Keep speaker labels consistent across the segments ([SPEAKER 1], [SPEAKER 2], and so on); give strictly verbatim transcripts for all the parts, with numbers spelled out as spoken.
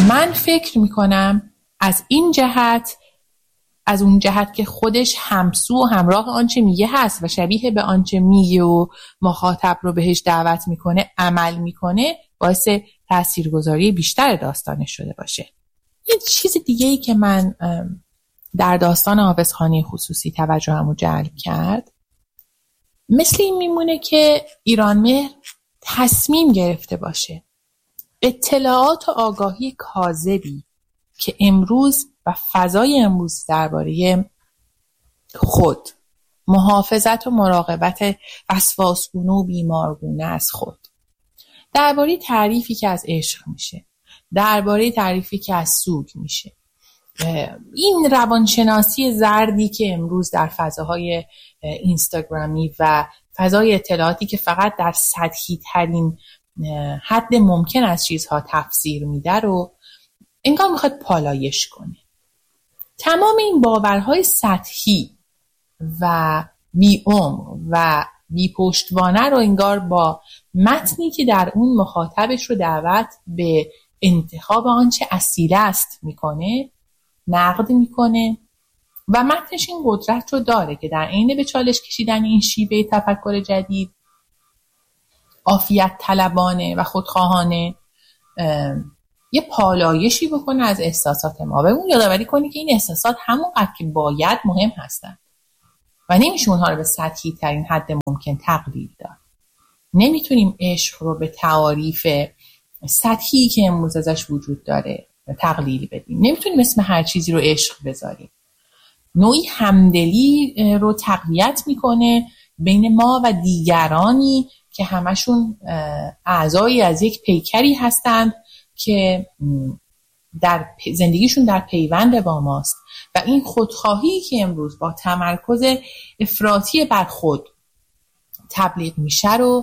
[SPEAKER 1] من فکر میکنم از این جهت، از اون جهت که خودش همسو و همراه آنچه میگه هست و شبیه به آنچه میگه و مخاطب رو بهش دعوت میکنه عمل میکنه، باعث تاثیرگذاری بیشتر داستانش شده باشه. یه چیز دیگه‌ای که من در داستان حافظخانه خصوصی توجهمو جلب کرد، مثل این میمونه که ایرانمهر تصمیم گرفته باشه اطلاعات و آگاهی کاذبی که امروز و فضای امروز درباره خود، محافظت و مراقبت وسواسگونه و بیمارگونه از خود، درباره تعریفی که از عشق میشه، درباره تعریفی که از سوگ میشه، این روانشناسی زردی که امروز در فضاهای اینستاگرامی و فضای اطلاعاتی که فقط در سطحی ترین حد ممکن از چیزها تفسیر میده رو انگار میخواد پالایش کنه. تمام این باورهای سطحی و بی عمق و بی پشتوانه رو انگار با متنی که در اون مخاطبش رو دعوت به انتخاب آنچه اصیله است میکنه نقد میکنه و متنش این قدرت رو داره که در عین به چالش کشیدن این شیوه تفکر جدید، عافیت طلبانه و خودخواهانه، یه پالایشی بکنه از احساسات ما و اون یادآوری کنه که این احساسات همونقدر که باید مهم هستن و نمیشه اونها رو به سطحی ترین حد ممکن تقلیل داد. نمیتونیم عشق رو به تعاریف سطحی که امروز ازش وجود داره تقلیل بدیم. نمیتونیم اسم هر چیزی رو عشق بذاریم. نوعی همدلی رو تقویت میکنه بین ما و دیگرانی که همشون اعضایی از یک پیکری هستند که در زندگیشون در پیوند با ماست و این خودخواهی که امروز با تمرکز افراطی بر خود تبلیغ میشه رو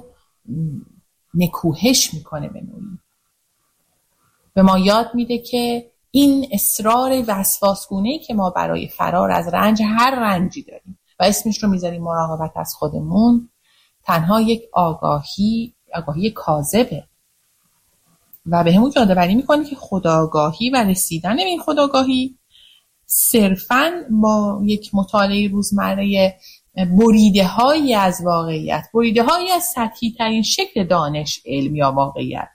[SPEAKER 1] نکوهش میکنه. به نوعی به ما یاد میده که این اصرار وسواسگونه‌ای که ما برای فرار از رنج هر رنجی داریم و اسمش رو میذاریم مراقبت از خودمون، تنها یک آگاهی آگاهی کاذبه و به همون یادآوری میکنه که خودآگاهی و رسیدن به این خودآگاهی صرفاً با یک مطالعه روزمره بریده هایی از واقعیت، بریده هایی از سطحی ترین شکل دانش، علم یا واقعیت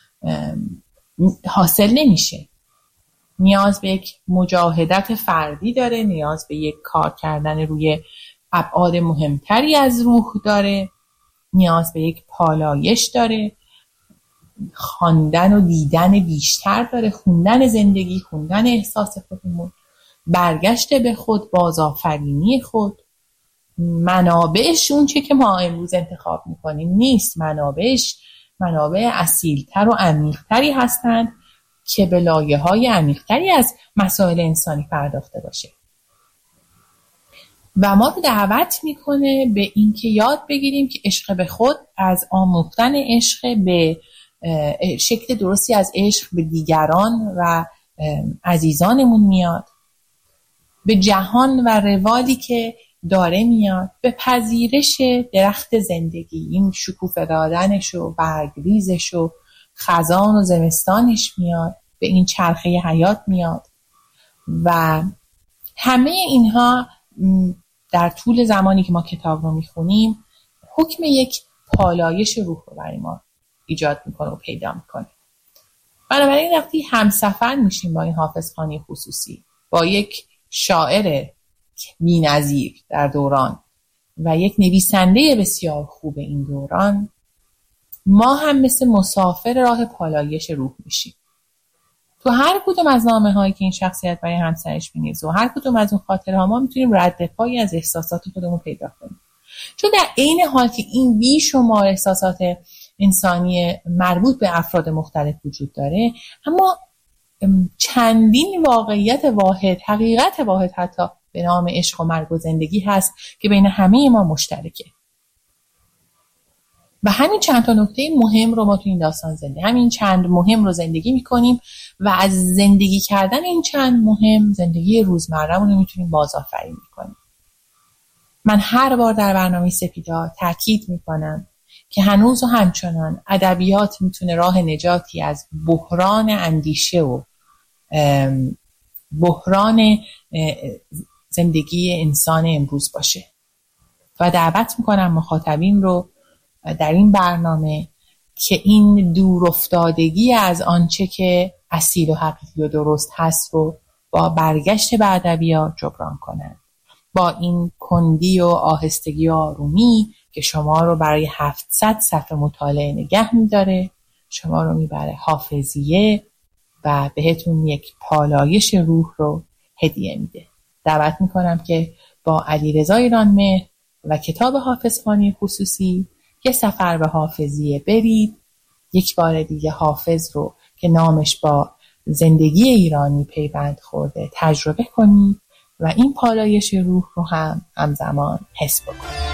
[SPEAKER 1] حاصل نمیشه. نیاز به یک مجاهدت فردی داره، نیاز به یک کار کردن روی ابعاد مهمتری از روح داره، نیاز به یک پالایش داره، خواندن و دیدن بیشتر داره، خوندن زندگی، خوندن احساس خودمون، برگشت به خود، بازآفرینی خود. منابعش اون چه که ما امروز انتخاب میکنیم نیست. منابعش منابع اصیلتر و عمیق‌تری هستند که به لایه‌های عمیق‌تری از مسائل انسانی پرداخته باشه و ما رو دعوت میکنه به اینکه یاد بگیریم که عشق به خود از آموختن عشق به شکل درستی از عشق به دیگران و عزیزانمون میاد، به جهان و روالی که داره میاد، به پذیرش درخت زندگی، این شکوفه دادنش و برگریزش و خزان و زمستانش میاد، به این چرخه حیات میاد و همه اینها در طول زمانی که ما کتاب رو میخونیم حکم یک پالایش روح رو برای ما ایجاد میکنه و پیدا میکنه. بنابراین وقتی همسفر میشیم با این حافظخانه خصوصی، با یک شاعر بی‌نظیر در دوران و یک نویسنده بسیار خوب این دوران، ما هم مثل مسافر راه پالایش روح میشیم. تو هر کدوم از نامه هایی که این شخصیت برای همسرش می‌نویسه و هر کدوم از اون خاطره ها ما میتونیم رد پایی از احساسات خودمون پیدا کنیم، چون در عین حال که این بیشمار احساسات انسانی مربوط به افراد مختلف وجود داره، اما چندین واقعیت واحد، حقیقت واحد حتی به نام عشق و مرگ و زندگی هست که بین همه ما مشترکه و همین چند تا نکته مهم رو ما تو این داستان زندگی همین چند مهم رو زندگی میکنیم و از زندگی کردن این چند مهم زندگی روزمره‌مون رو میتونیم بازآفرینی کنیم. من هر بار در برنامه سپیدا تاکید میکنم که هنوز و همچنان ادبیات میتونه راه نجاتی از بحران اندیشه و بحران زندگی انسان امروز باشه. و دعوت میکنم مخاطبین رو در این برنامه که این دور افتادگی از آنچه که اصیل و حقیقی و درست هست رو با برگشت به ادبیات جبران کنند، با این کندی و آهستگی و آرومی که شما رو برای هفتصد صفحه مطالعه نگه میداره، شما رو میبره حافظیه و بهتون یک پالایش روح رو هدیه میده. دعوت میکنم که با علیرضا ایرانمهر و کتاب حافظخوانی خصوصی یه سفر به حافظیه برید، یک بار دیگه حافظ رو که نامش با زندگی ایرانی پیوند خورده تجربه کنید و این پالایش روح رو هم همزمان حس بکنید.